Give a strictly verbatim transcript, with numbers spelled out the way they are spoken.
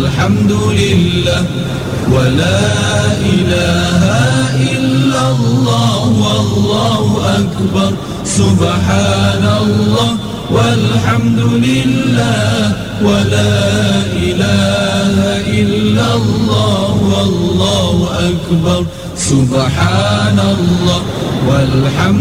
والحمد لله ولا إله إلا الله والله أكبر سبحان الله والحمد لله ولا إله إلا الله والله أكبر سبحان الله والحمد